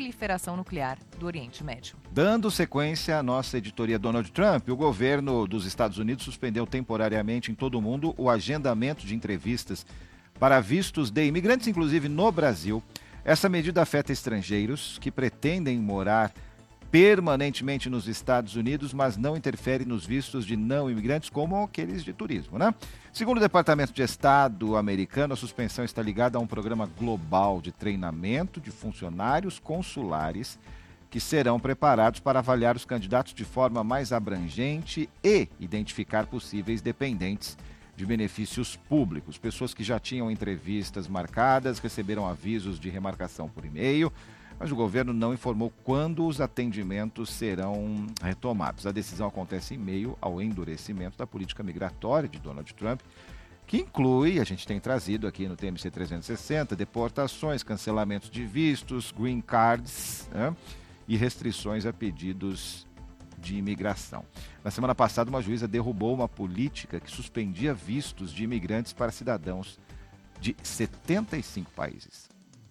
proliferação nuclear do Oriente Médio. Dando sequência à nossa editoria Donald Trump, o governo dos Estados Unidos suspendeu temporariamente em todo o mundo o agendamento de entrevistas para vistos de imigrantes, inclusive no Brasil. Essa medida afeta estrangeiros que pretendem morar permanentemente nos Estados Unidos, mas não interfere nos vistos de não imigrantes, como aqueles de turismo, né? Segundo o Departamento de Estado americano, a suspensão está ligada a um programa global de treinamento de funcionários consulares que serão preparados para avaliar os candidatos de forma mais abrangente e identificar possíveis dependentes de benefícios públicos. Pessoas que já tinham entrevistas marcadas receberam avisos de remarcação por e-mail, mas o governo não informou quando os atendimentos serão retomados. A decisão acontece em meio ao endurecimento da política migratória de Donald Trump, que inclui, a gente tem trazido aqui no TMC 360, deportações, cancelamentos de vistos, green cards, né, e restrições a pedidos de imigração. Na semana passada, uma juíza derrubou uma política que suspendia vistos de imigrantes para cidadãos de 75 países.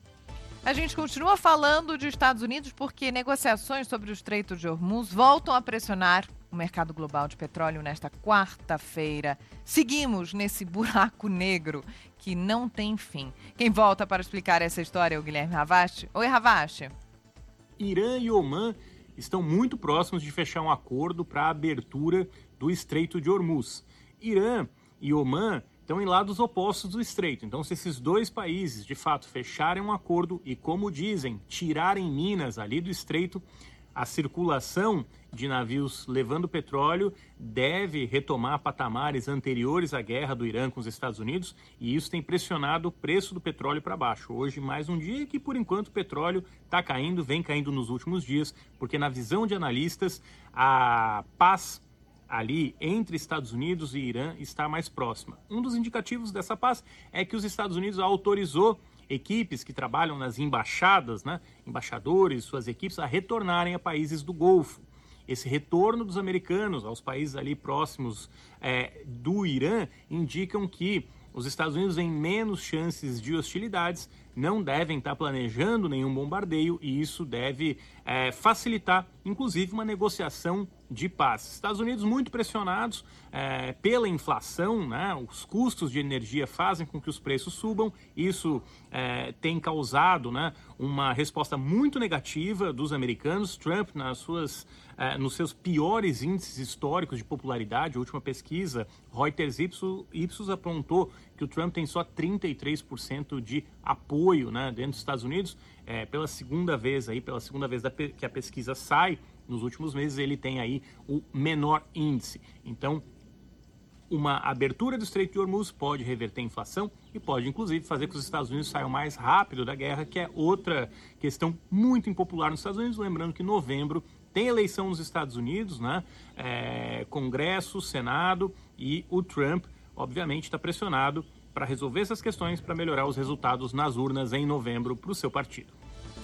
A gente continua falando de Estados Unidos porque negociações sobre o Estreito de Hormuz voltam a pressionar o mercado global de petróleo nesta quarta-feira. Seguimos nesse buraco negro que não tem fim. Quem volta para explicar essa história é o Guilherme Ravache. Oi, Ravache. Irã e Omã estão muito próximos de fechar um acordo para a abertura do Estreito de Hormuz. Irã e Omã estão em lados opostos do estreito. Então, se esses dois países, de fato, fecharem um acordo e, como dizem, tirarem minas ali do estreito, a circulação de navios levando petróleo deve retomar patamares anteriores à guerra do Irã com os Estados Unidos, e isso tem pressionado o preço do petróleo para baixo. Hoje, mais um dia que, por enquanto, o petróleo está caindo, vem caindo nos últimos dias, porque, na visão de analistas, a paz ali entre Estados Unidos e Irã está mais próxima. Um dos indicativos dessa paz é que os Estados Unidos autorizou equipes que trabalham nas embaixadas, né, embaixadores, suas equipes, a retornarem a países do Golfo. Esse retorno dos americanos aos países ali próximos do Irã indicam que os Estados Unidos têm menos chances de hostilidades, não devem estar planejando nenhum bombardeio, e isso deve facilitar, inclusive, uma negociação de paz. Estados Unidos muito pressionados pela inflação, né? Os custos de energia fazem com que os preços subam. Isso tem causado, né, uma resposta muito negativa dos americanos. Trump, nos seus piores índices históricos de popularidade, a última pesquisa, Reuters Ipsos apontou que o Trump tem só 33% de apoio, né, dentro dos Estados Unidos. Pela segunda vez que a pesquisa sai, nos últimos meses ele tem aí o menor índice. Então, uma abertura do Estreito de Hormuz pode reverter a inflação e pode, inclusive, fazer com que os Estados Unidos saiam mais rápido da guerra, que é outra questão muito impopular nos Estados Unidos. Lembrando que em novembro tem eleição nos Estados Unidos, né? Congresso, Senado, e o Trump, obviamente, está pressionado para resolver essas questões, para melhorar os resultados nas urnas em novembro para o seu partido.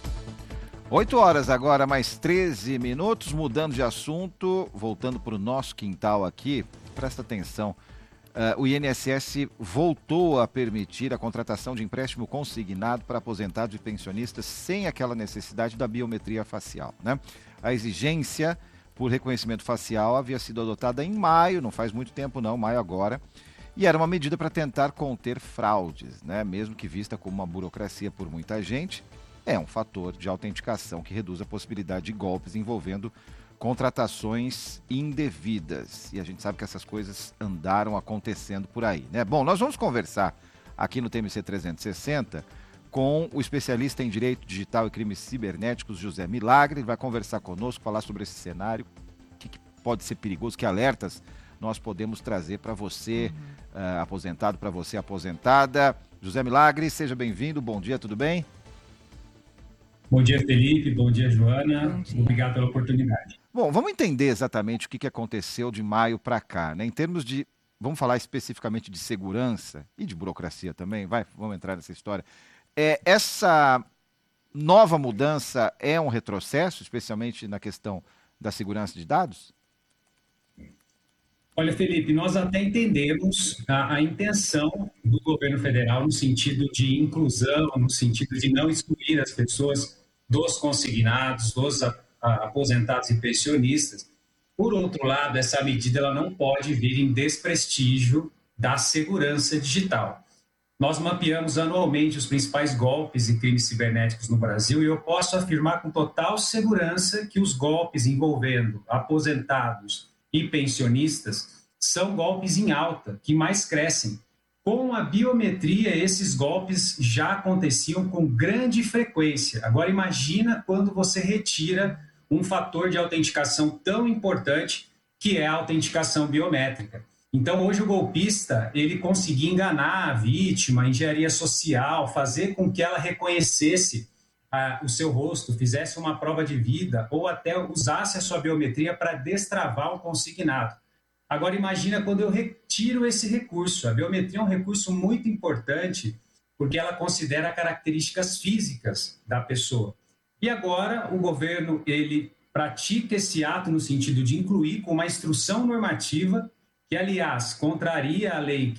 8 horas agora, mais 13 minutos, mudando de assunto, voltando para o nosso quintal aqui, presta atenção. O INSS voltou a permitir a contratação de empréstimo consignado para aposentados e pensionistas sem aquela necessidade da biometria facial, né? A exigência por reconhecimento facial havia sido adotada em maio, não faz muito tempo não, maio agora, e era uma medida para tentar conter fraudes, né? Mesmo que vista como uma burocracia por muita gente, é um fator de autenticação que reduz a possibilidade de golpes envolvendo contratações indevidas. E a gente sabe que essas coisas andaram acontecendo por aí, né? Bom, nós vamos conversar aqui no TMC 360 com o especialista em Direito Digital e Crimes Cibernéticos, José Milagre. Ele vai conversar conosco, falar sobre esse cenário, o que pode ser perigoso, que alertas nós podemos trazer para você, aposentado, para você aposentada. José Milagre, seja bem-vindo, bom dia, tudo bem? Bom dia, Felipe. Bom dia, Joana. Bom dia. Obrigado pela oportunidade. Bom, vamos entender exatamente o que aconteceu de maio para cá, né? Em termos de, vamos falar especificamente de segurança e de burocracia também, vamos entrar nessa história. Essa nova mudança é um retrocesso, especialmente na questão da segurança de dados? Olha, Felipe, nós até entendemos a intenção do governo federal no sentido de inclusão, no sentido de não excluir as pessoas dos consignados, dos aposentados e pensionistas. Por outro lado, essa medida ela não pode vir em desprestígio da segurança digital. Nós mapeamos anualmente os principais golpes e crimes cibernéticos no Brasil e eu posso afirmar com total segurança que os golpes envolvendo aposentados e pensionistas são golpes em alta, que mais crescem. Com a biometria, esses golpes já aconteciam com grande frequência. Agora imagina quando você retira um fator de autenticação tão importante que é a autenticação biométrica. Então, hoje o golpista, ele conseguia enganar a vítima, engenharia social, fazer com que ela reconhecesse o seu rosto, fizesse uma prova de vida ou até usasse a sua biometria para destravar o consignado. Agora, imagina quando eu retiro esse recurso. A biometria é um recurso muito importante porque ela considera características físicas da pessoa. E agora o governo, ele pratica esse ato no sentido de incluir com uma instrução normativa que, aliás, contraria a Lei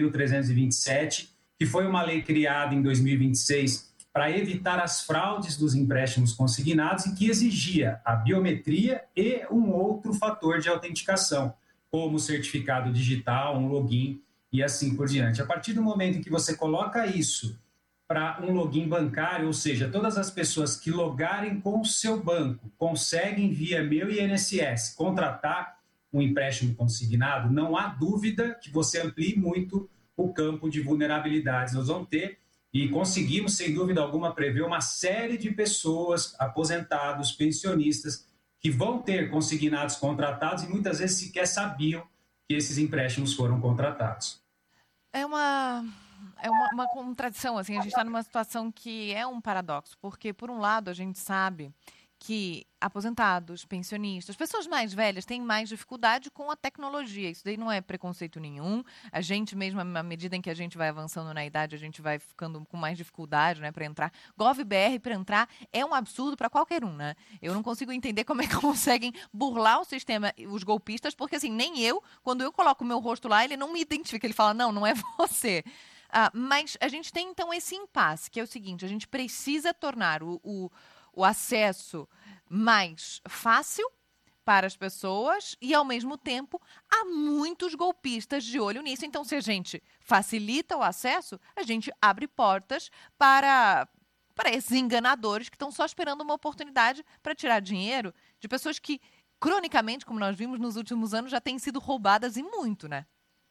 15.327, que foi uma lei criada em 2026 para evitar as fraudes dos empréstimos consignados e que exigia a biometria e um outro fator de autenticação, como certificado digital, um login e assim por diante. A partir do momento em que você coloca isso para um login bancário, ou seja, todas as pessoas que logarem com o seu banco conseguem, via Meu INSS, contratar um empréstimo consignado, não há dúvida que você amplie muito o campo de vulnerabilidades. Nós vamos ter e conseguimos, sem dúvida alguma, prever uma série de pessoas, aposentados, pensionistas, que vão ter consignados contratados e muitas vezes sequer sabiam que esses empréstimos foram contratados. É uma contradição, assim, a gente está numa situação que é um paradoxo, porque, por um lado, a gente sabe que aposentados, pensionistas, pessoas mais velhas têm mais dificuldade com a tecnologia. Isso daí não é preconceito nenhum. A gente mesmo, à medida em que a gente vai avançando na idade, a gente vai ficando com mais dificuldade, né, para entrar. GovBR para entrar é um absurdo para qualquer um, né? Eu não consigo entender como é que conseguem burlar o sistema, os golpistas, porque assim, nem eu, quando eu coloco o meu rosto lá, ele não me identifica, ele fala, não é você. Mas a gente tem então esse impasse, que é o seguinte, a gente precisa tornar o acesso mais fácil para as pessoas e, ao mesmo tempo, há muitos golpistas de olho nisso. Então, se a gente facilita o acesso, a gente abre portas para esses enganadores que estão só esperando uma oportunidade para tirar dinheiro de pessoas que, cronicamente, como nós vimos nos últimos anos, já têm sido roubadas e muito, né?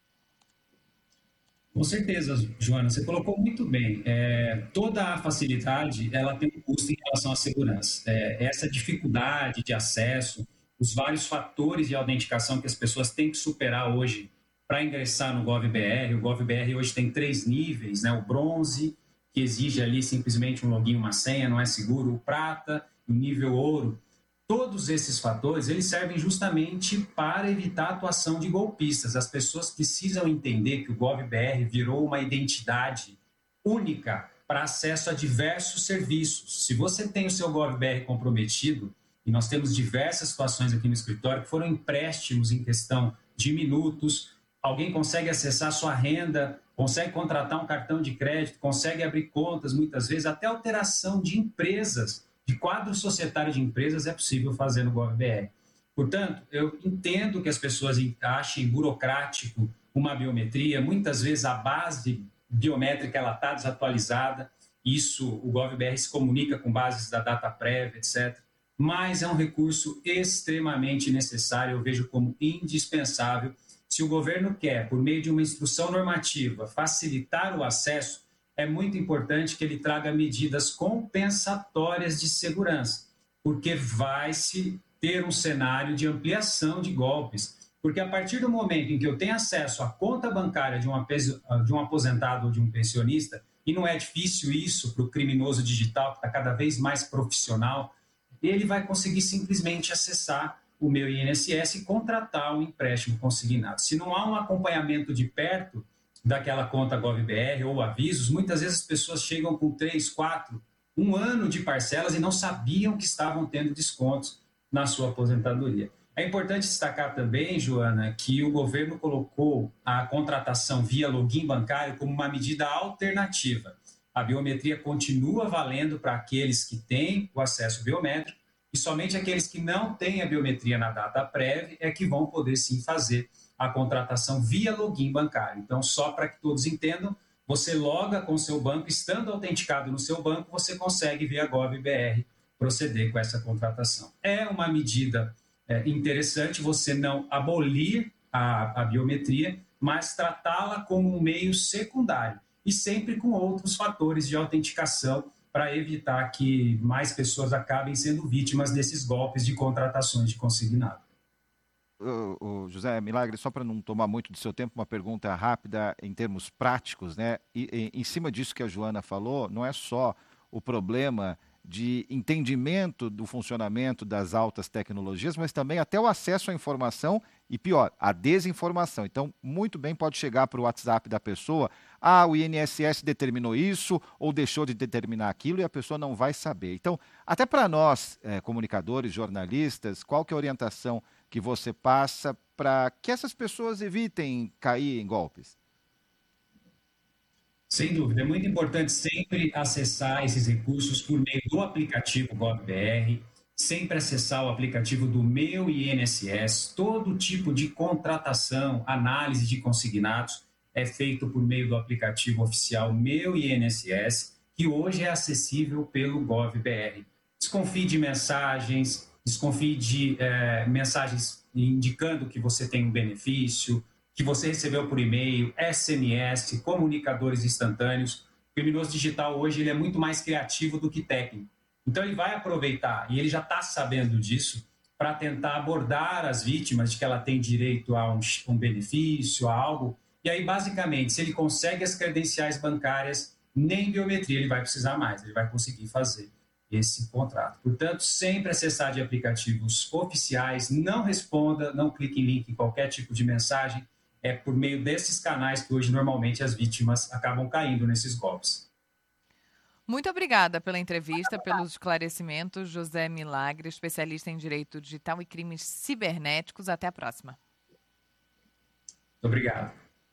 Com certeza, Joana, você colocou muito bem. Toda a facilidade ela tem um custo em relação à segurança. Essa dificuldade de acesso, os vários fatores de autenticação que as pessoas têm que superar hoje para ingressar no GovBR. O GovBR hoje tem 3 níveis, né? O bronze, que exige ali simplesmente um login, uma senha, não é seguro. O prata, o nível ouro. Todos esses fatores, eles servem justamente para evitar a atuação de golpistas. As pessoas precisam entender que o GovBR virou uma identidade única para acesso a diversos serviços. Se você tem o seu GovBR comprometido, e nós temos diversas situações aqui no escritório que foram empréstimos em questão de minutos, alguém consegue acessar sua renda, consegue contratar um cartão de crédito, consegue abrir contas, muitas vezes, até alteração de empresas, de quadro societário de empresas é possível fazer no GovBR. Portanto, eu entendo que as pessoas achem burocrático uma biometria, muitas vezes a base biométrica está desatualizada, isso o GovBR se comunica com bases da DataPrev, etc., mas é um recurso extremamente necessário, eu vejo como indispensável. Se o governo quer, por meio de uma instrução normativa, facilitar o acesso, é muito importante que ele traga medidas compensatórias de segurança, porque vai-se ter um cenário de ampliação de golpes. Porque a partir do momento em que eu tenho acesso à conta bancária de um aposentado ou de um pensionista, e não é difícil isso para o criminoso digital, que está cada vez mais profissional, ele vai conseguir simplesmente acessar o Meu INSS e contratar um empréstimo consignado. Se não há um acompanhamento de perto daquela conta GovBR ou avisos, muitas vezes as pessoas chegam com 3, 4, 1 ano de parcelas e não sabiam que estavam tendo descontos na sua aposentadoria. É importante destacar também, Joana, que o governo colocou a contratação via login bancário como uma medida alternativa. A biometria continua valendo para aqueles que têm o acesso biométrico e somente aqueles que não têm a biometria na data prévia é que vão poder sim fazer a contratação via login bancário. Então, só para que todos entendam, você loga com o seu banco, estando autenticado no seu banco, você consegue via GovBR proceder com essa contratação. É uma medida interessante você não abolir a biometria, mas tratá-la como um meio secundário e sempre com outros fatores de autenticação para evitar que mais pessoas acabem sendo vítimas desses golpes de contratações de consignado. O José Milagre, só para não tomar muito do seu tempo, uma pergunta rápida em termos práticos, né? E em cima disso que a Joana falou, não é só o problema de entendimento do funcionamento das altas tecnologias, mas também até o acesso à informação e, pior, a desinformação. Então, muito bem pode chegar para o WhatsApp da pessoa, o INSS determinou isso ou deixou de determinar aquilo e a pessoa não vai saber. Então, até para nós, comunicadores, jornalistas, qual que é a orientação que você passa para que essas pessoas evitem cair em golpes? Sem dúvida, é muito importante sempre acessar esses recursos por meio do aplicativo GovBR, sempre acessar o aplicativo do Meu INSS. Todo tipo de contratação, análise de consignados é feito por meio do aplicativo oficial Meu INSS, que hoje é acessível pelo GovBR. Desconfie de mensagens, desconfie de mensagens indicando que você tem um benefício, que você recebeu por e-mail, SMS, comunicadores instantâneos. O criminoso digital hoje ele é muito mais criativo do que técnico. Então ele vai aproveitar, e ele já está sabendo disso, para tentar abordar as vítimas de que ela tem direito a um benefício, a algo. E aí, basicamente, se ele consegue as credenciais bancárias, nem biometria ele vai precisar mais, ele vai conseguir fazer esse contrato. Portanto, sempre acessar de aplicativos oficiais, não responda, não clique em link em qualquer tipo de mensagem. É por meio desses canais que hoje normalmente as vítimas acabam caindo nesses golpes. Muito obrigada pela entrevista, pelos esclarecimentos, José Milagre, especialista em direito digital e crimes cibernéticos. Até a próxima. Muito obrigado.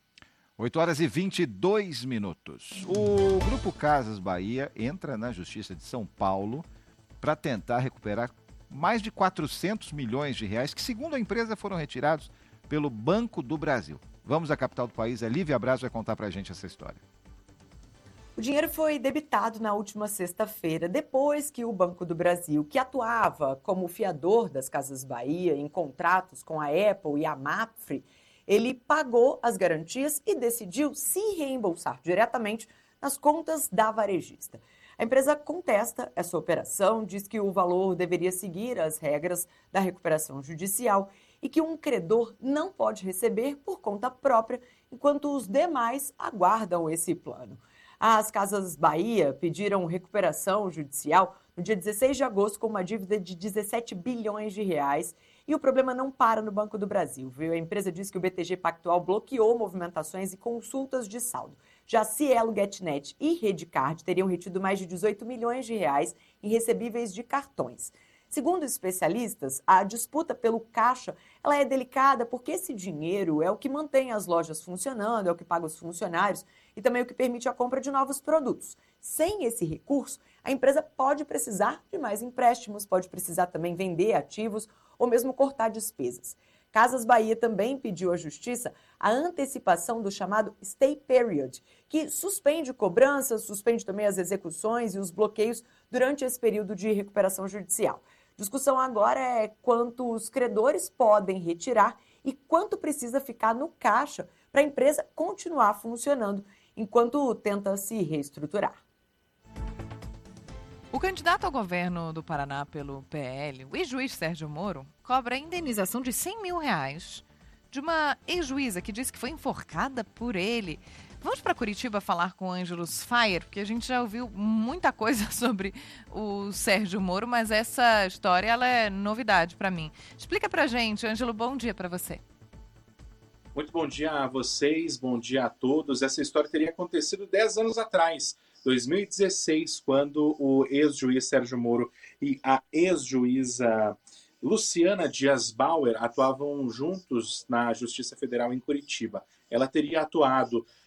8h22. O Grupo Casas Bahia entra na Justiça de São Paulo para tentar recuperar mais de 400 milhões de reais que, segundo a empresa, foram retirados pelo Banco do Brasil. Vamos à capital do país, a Lívia Braz vai contar para a gente essa história. O dinheiro foi debitado na última sexta-feira, depois que o Banco do Brasil, que atuava como fiador das Casas Bahia em contratos com a Apple e a Mapfre, ele pagou as garantias e decidiu se reembolsar diretamente nas contas da varejista. A empresa contesta essa operação, diz que o valor deveria seguir as regras da recuperação judicial e que um credor não pode receber por conta própria, enquanto os demais aguardam esse plano. As Casas Bahia pediram recuperação judicial no dia 16 de agosto com uma dívida de 17 bilhões de reais e o problema não para no Banco do Brasil, viu? A empresa diz que o BTG Pactual bloqueou movimentações e consultas de saldo. Já Cielo, GetNet e Redcard teriam retido mais de 18 milhões de reais em recebíveis de cartões. Segundo especialistas, a disputa pelo caixa ela é delicada porque esse dinheiro é o que mantém as lojas funcionando, é o que paga os funcionários e também o que permite a compra de novos produtos. Sem esse recurso, a empresa pode precisar de mais empréstimos, pode precisar também vender ativos ou mesmo cortar despesas. Casas Bahia também pediu à Justiça a antecipação do chamado Stay Period, que suspende cobranças, suspende também as execuções e os bloqueios durante esse período de recuperação judicial. Discussão agora é quanto os credores podem retirar e quanto precisa ficar no caixa para a empresa continuar funcionando enquanto tenta se reestruturar. O candidato ao governo do Paraná pelo PL, o ex-juiz Sérgio Moro, cobra a indenização de 100 mil reais de uma ex-juíza que disse que foi enforcada por ele. Vamos para Curitiba falar com o Ângelos Fayer, porque a gente já ouviu muita coisa sobre o Sérgio Moro, mas essa história ela é novidade para mim. Explica para a gente, Ângelo, bom dia para você. Muito bom dia a vocês, bom dia a todos. Essa história teria acontecido 10 anos atrás, 2016, quando o ex-juiz Sérgio Moro e a ex-juíza Luciana Dias Bauer atuavam juntos na Justiça Federal em Curitiba. Ela teria atuado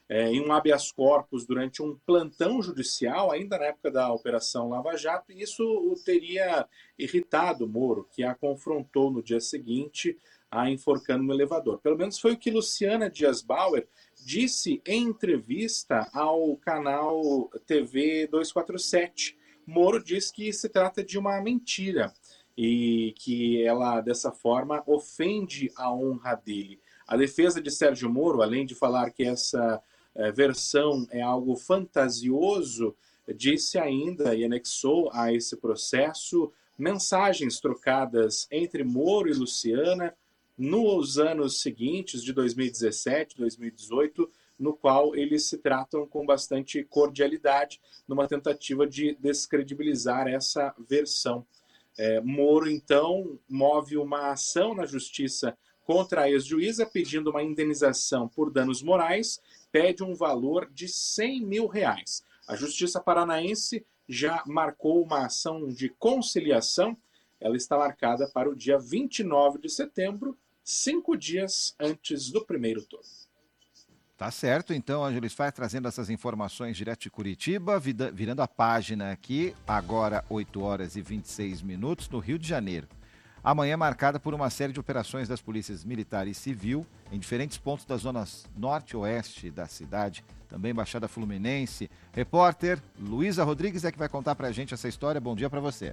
em um habeas corpus durante um plantão judicial, ainda na época da Operação Lava Jato, e isso o teria irritado Moro, que a confrontou no dia seguinte, a enforcando no elevador. Pelo menos foi o que Luciana Dias Bauer disse em entrevista ao canal TV 247. Moro diz que se trata de uma mentira e que ela, dessa forma, ofende a honra dele. A defesa de Sérgio Moro, além de falar que essa versão é algo fantasioso, disse ainda e anexou a esse processo mensagens trocadas entre Moro e Luciana nos anos seguintes, de 2017, 2018, no qual eles se tratam com bastante cordialidade, numa tentativa de descredibilizar essa versão. Moro, então, move uma ação na justiça contra a ex-juíza, pedindo uma indenização por danos morais, pede um valor de R$100 mil. A Justiça Paranaense já marcou uma ação de conciliação. Ela está marcada para o dia 29 de setembro, 5 dias antes do primeiro turno. Tá certo, então, Ângelo Sfar trazendo essas informações direto de Curitiba, virando a página aqui, agora 8 horas e 26 minutos, no Rio de Janeiro. Amanhã marcada por uma série de operações das polícias militar e civil em diferentes pontos das zonas norte e oeste da cidade, também Baixada Fluminense. Repórter Luísa Rodrigues é que vai contar pra gente essa história. Bom dia para você.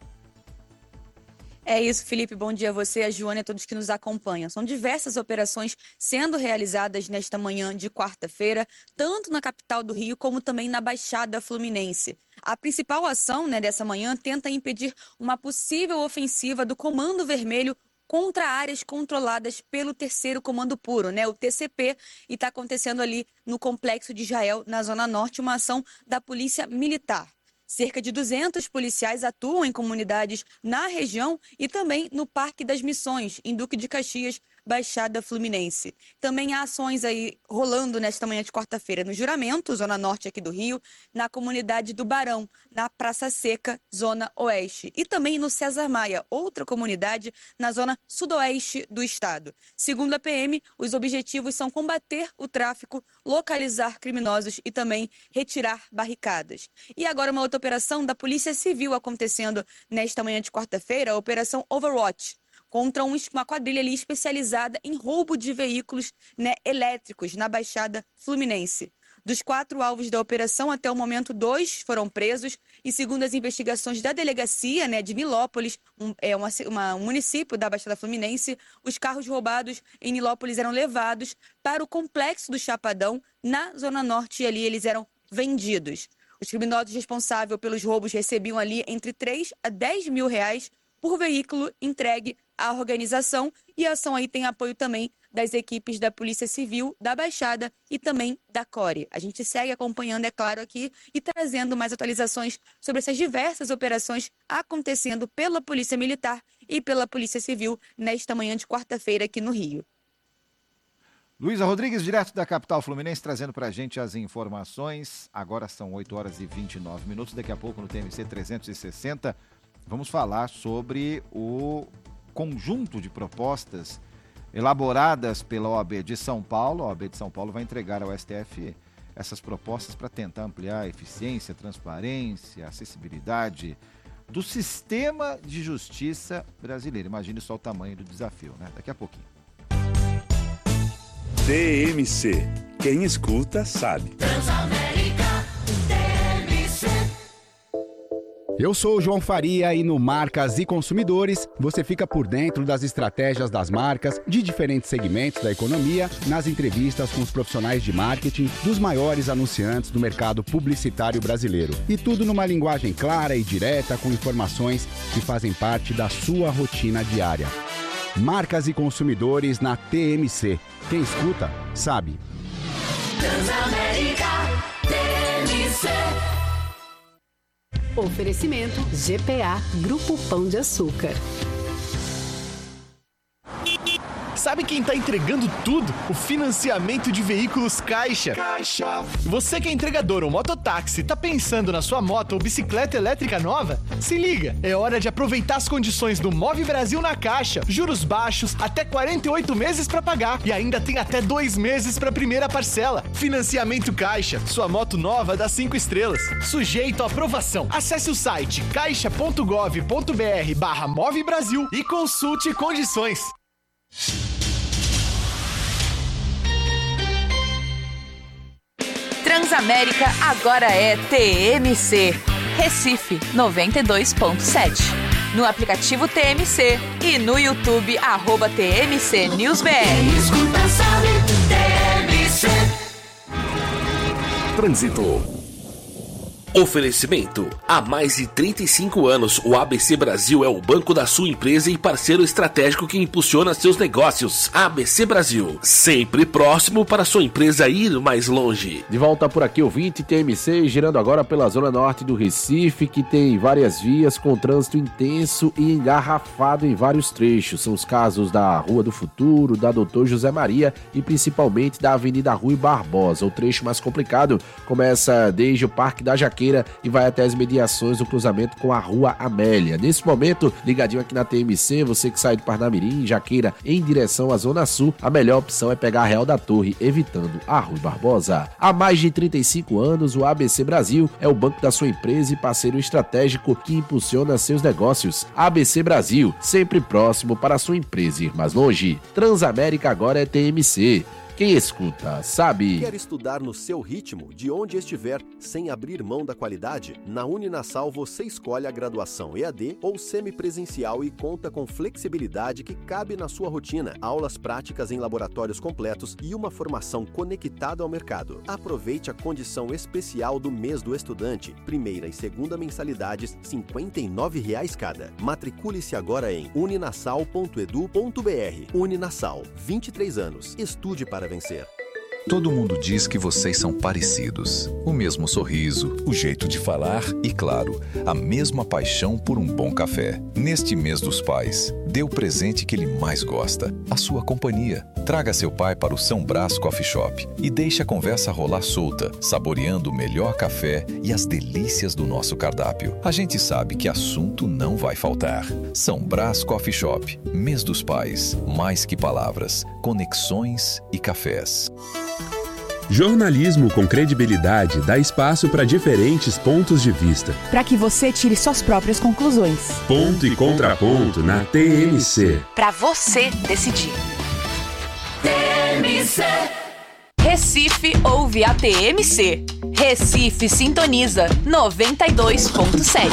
É isso, Felipe. Bom dia a você, a Joana e a todos que nos acompanham. São diversas operações sendo realizadas nesta manhã de quarta-feira, tanto na capital do Rio como também na Baixada Fluminense. A principal ação dessa manhã tenta impedir uma possível ofensiva do Comando Vermelho contra áreas controladas pelo Terceiro Comando Puro, o TCP, e está acontecendo ali no Complexo de Israel, na Zona Norte, uma ação da Polícia Militar. Cerca de 200 policiais atuam em comunidades na região e também no Parque das Missões, em Duque de Caxias, Baixada Fluminense. Também há ações aí rolando nesta manhã de quarta-feira no Juramento, Zona Norte aqui do Rio, na comunidade do Barão, na Praça Seca, Zona Oeste. E também no César Maia, outra comunidade na Zona Sudoeste do estado. Segundo a PM, os objetivos são combater o tráfico, localizar criminosos e também retirar barricadas. E agora uma outra operação da Polícia Civil acontecendo nesta manhã de quarta-feira, a Operação Overwatch, contra uma quadrilha ali especializada em roubo de veículos elétricos na Baixada Fluminense. Dos 4 alvos da operação, até o momento 2 foram presos e, segundo as investigações da delegacia de Nilópolis, um município da Baixada Fluminense, os carros roubados em Nilópolis eram levados para o Complexo do Chapadão, na Zona Norte, e ali eles eram vendidos. Os criminosos responsáveis pelos roubos recebiam ali entre 3 a 10 mil reais por veículo entregue à organização, e a ação aí tem apoio também das equipes da Polícia Civil, da Baixada e também da CORE. A gente segue acompanhando, é claro, aqui e trazendo mais atualizações sobre essas diversas operações acontecendo pela Polícia Militar e pela Polícia Civil nesta manhã de quarta-feira aqui no Rio. Luísa Rodrigues, direto da capital fluminense, trazendo pra gente as informações. Agora são 8 horas e 29 minutos, daqui a pouco no TMC 360... vamos falar sobre o conjunto de propostas elaboradas pela OAB de São Paulo. A OAB de São Paulo vai entregar ao STF essas propostas para tentar ampliar a eficiência, transparência, acessibilidade do sistema de justiça brasileiro. Imagine só o tamanho do desafio, Daqui a pouquinho. TMC. Quem escuta sabe. Eu sou o João Faria e no Marcas e Consumidores você fica por dentro das estratégias das marcas de diferentes segmentos da economia, nas entrevistas com os profissionais de marketing dos maiores anunciantes do mercado publicitário brasileiro. E tudo numa linguagem clara e direta, com informações que fazem parte da sua rotina diária. Marcas e Consumidores na TMC. Quem escuta, sabe. Transamérica TMC. Oferecimento GPA Grupo Pão de Açúcar. Sabe quem tá entregando tudo? O financiamento de veículos Caixa. Você que é entregador ou mototáxi, tá pensando na sua moto ou bicicleta elétrica nova? Se liga, é hora de aproveitar as condições do Move Brasil na Caixa. Juros baixos, até 48 meses pra pagar e ainda tem até 2 meses pra primeira parcela. Financiamento Caixa, sua moto nova dá 5 estrelas. Sujeito à aprovação. Acesse o site caixa.gov.br/Move Brasil e consulte condições. Transamérica agora é TMC. Recife 92.7. No aplicativo TMC e no YouTube @TMC NewsBR. Escuta, sabe, TMC. Trânsito. Oferecimento. Há mais de 35 anos, o ABC Brasil é o banco da sua empresa e parceiro estratégico que impulsiona seus negócios. ABC Brasil, sempre próximo para sua empresa ir mais longe. De volta por aqui, ouvinte TMC, girando agora pela zona norte do Recife, que tem várias vias com trânsito intenso e engarrafado em vários trechos. São os casos da Rua do Futuro, da Doutor José Maria e principalmente da Avenida Rui Barbosa. O trecho mais complicado começa desde o Parque da Jaqueira e vai até as mediações do cruzamento com a Rua Amélia. Nesse momento, ligadinho aqui na TMC, você que sai de Parnamirim, Jaqueira, em direção à Zona Sul, a melhor opção é pegar a Real da Torre, evitando a Rui Barbosa. Há mais de 35 anos, o ABC Brasil é o banco da sua empresa e parceiro estratégico que impulsiona seus negócios. ABC Brasil, sempre próximo para a sua empresa ir mais longe. Transamérica agora é TMC. Quem escuta, sabe. Quer estudar no seu ritmo, de onde estiver, sem abrir mão da qualidade? Na Uninasal você escolhe a graduação EAD ou semipresencial e conta com flexibilidade que cabe na sua rotina. Aulas práticas em laboratórios completos e uma formação conectada ao mercado. Aproveite a condição especial do mês do estudante. Primeira e segunda mensalidades, R$ 59,00 cada. Matricule-se agora em uninasal.edu.br. Uninasal, 23 anos. Estude para vencer. Todo mundo diz que vocês são parecidos. O mesmo sorriso, o jeito de falar e, claro, a mesma paixão por um bom café. Neste mês dos pais, dê o presente que ele mais gosta, a sua companhia. Traga seu pai para o São Brás Coffee Shop e deixe a conversa rolar solta, saboreando o melhor café e as delícias do nosso cardápio. A gente sabe que assunto não vai faltar. São Brás Coffee Shop, mês dos pais, mais que palavras, conexões e cafés. Jornalismo com credibilidade dá espaço para diferentes pontos de vista. Para que você tire suas próprias conclusões. Ponto e contraponto na TMC. Para você decidir. TMC. Recife ouve a TMC. Recife sintoniza 92.7.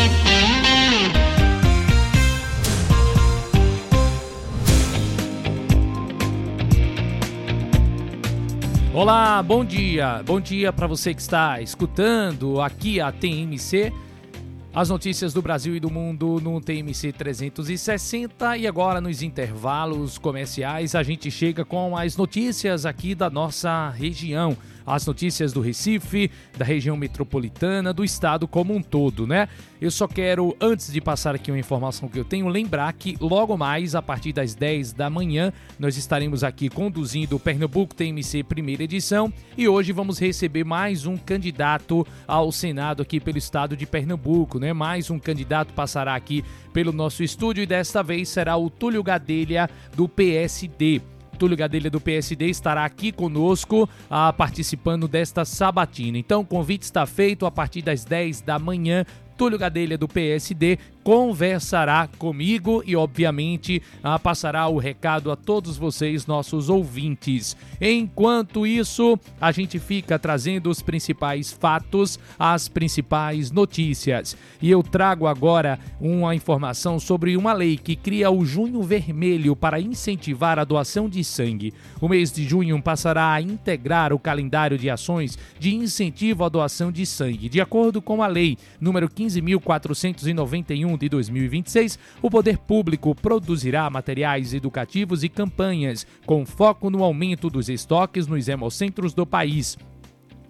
Olá, bom dia. Bom dia para você que está escutando aqui a TMC. As notícias do Brasil e do mundo no TMC 360 e agora nos intervalos comerciais a gente chega com as notícias aqui da nossa região. As notícias do Recife, da região metropolitana, do estado como um todo, né? Eu só quero, antes de passar aqui uma informação que eu tenho, lembrar que logo mais, a partir das 10 da manhã, nós estaremos aqui conduzindo o Pernambuco TMC primeira edição e hoje vamos receber mais um candidato ao Senado aqui pelo estado de Pernambuco, né? Mais um candidato passará aqui pelo nosso estúdio e desta vez será o Túlio Gadelha do PSD. Túlio Gadelha do PSD estará aqui conosco participando desta sabatina. Então o convite está feito a partir das 10 da manhã. Túlio Gadelha do PSD conversará comigo e, obviamente, passará o recado a todos vocês, nossos ouvintes. Enquanto isso, a gente fica trazendo os principais fatos, as principais notícias. E eu trago agora uma informação sobre uma lei que cria o Junho Vermelho para incentivar a doação de sangue. O mês de junho passará a integrar o calendário de ações de incentivo à doação de sangue. De acordo com a lei número 15.491 de 2026, o poder público produzirá materiais educativos e campanhas com foco no aumento dos estoques nos hemocentros do país.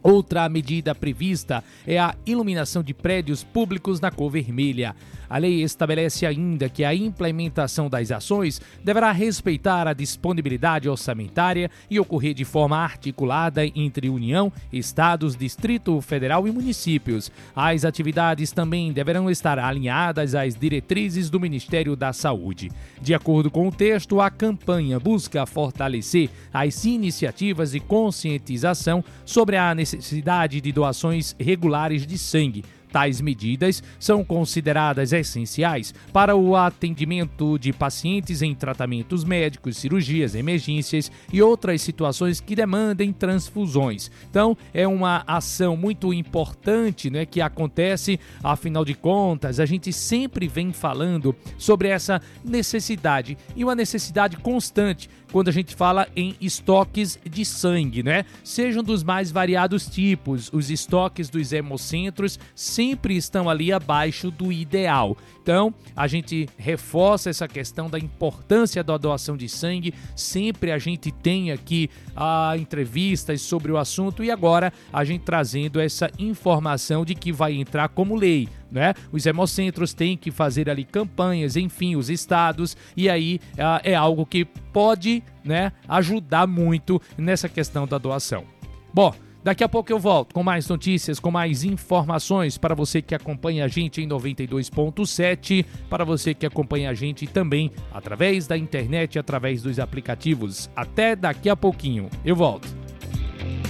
Outra medida prevista é a iluminação de prédios públicos na cor vermelha. A lei estabelece ainda que a implementação das ações deverá respeitar a disponibilidade orçamentária e ocorrer de forma articulada entre União, Estados, Distrito Federal e municípios. As atividades também deverão estar alinhadas às diretrizes do Ministério da Saúde. De acordo com o texto, a campanha busca fortalecer as iniciativas de conscientização sobre a necessidade de doações regulares de sangue. Tais medidas são consideradas essenciais para o atendimento de pacientes em tratamentos médicos, cirurgias, emergências e outras situações que demandem transfusões. Então, é uma ação muito importante, né, que acontece, afinal de contas, a gente sempre vem falando sobre essa necessidade e uma necessidade constante quando a gente fala em estoques de sangue, né? Sejam dos mais variados tipos, os estoques dos hemocentros sempre estão ali abaixo do ideal. Então, a gente reforça essa questão da importância da doação de sangue. Sempre a gente tem aqui entrevistas sobre o assunto e agora a gente trazendo essa informação de que vai entrar como lei, né? Os hemocentros têm que fazer ali campanhas, enfim, os estados, e aí é algo que pode, né, ajudar muito nessa questão da doação. Bom, daqui a pouco eu volto com mais notícias, com mais informações para você que acompanha a gente em 92.7, para você que acompanha a gente também através da internet, através dos aplicativos. Até daqui a pouquinho. Eu volto.